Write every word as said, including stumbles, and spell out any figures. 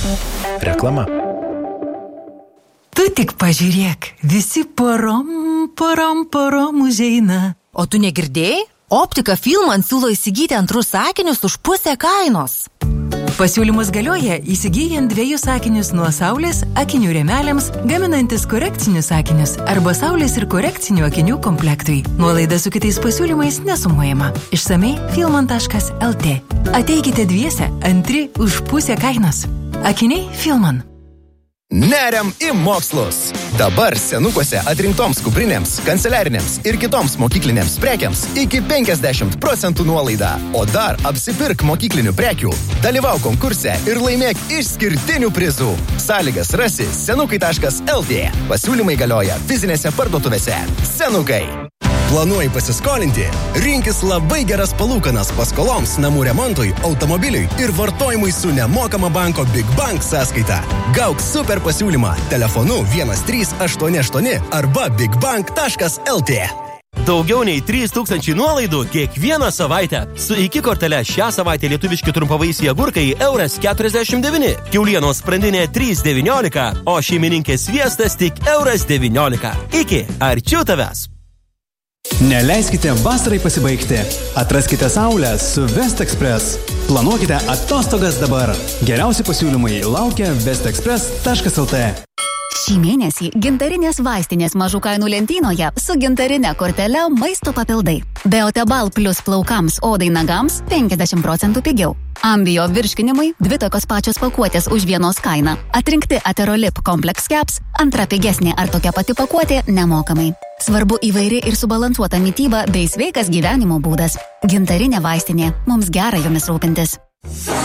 Reklama. Tu tik pažiūrėk, visi porom, porom, porom užeina. O tu negirdėjai? Optika Filman siūlo įsigyti antrus sakinius už pusę kainos. Pasiūlymus galioja įsigyjant dviejus sakinius nuo saulės akinių rėmeliams, gaminantis korekcinius sakinius arba saulės ir korekcinių akinių komplektui. Nuolaida su kitais pasiūlymais nesumuojama. Išsamei filman taškas el tė. Ateikite dviese, antri už pusę kainos. Akiniai Filman. Neriam į mokslus. Dabar senukuose atrinktoms kuprinėms, kanceliarinėms ir kitoms mokyklinėms prekiams iki penkiasdešimt procentų nuolaida. O dar apsipirk mokyklinių prekių, dalyvau konkurse ir laimėk išskirtinių prizų. Sąlygas rasi senukai taškas el tė. Pasiūlymai galioja fizinėse parduotuvėse. Senukai. Planuoji pasiskolinti? Rinkis labai geras palūkanas paskoloms, namų remontui, automobiliui ir vartojimui su nemokama banko Big Bank sąskaita. Gauk super pasiūlymą telefonu vienas trys aštuoni aštuoni arba bigbank taškas el tė. Daugiau nei trys tūkstančiai nuolaidų kiekvieną savaitę. Su iki kortele šią savaitę lietuviški trumpavaisiai agurkai euras keturiasdešimt devyni, kiaulienos sprandinė trys devyniolika, o šeimininkės sviestas tik euras devyniolika. Iki, arčiau tavęs. Neleiskite vasarai pasibaigti. Atraskite saulę su West Express. Planuokite atostogas dabar. Geriausi pasiūlymai laukia west express taškas el tė. Šį mėnesį gintarinės vaistinės mažų kainų lentynoje su gintarine kortele maisto papildai. Beotebal plus plaukams, odai, nagams penkiasdešimt procentų pigiau. Ambio virškinimui dvi tokios pačios pakuotės už vienos kainą. Atrinkti Aterolip Complex Caps, antra pigesnė ar tokia pati pakuotė nemokamai. Svarbu įvairi ir subalansuota mityba bei sveikas gyvenimo būdas. Gintarinė vaistinė. Mums gera jomis rūpintis.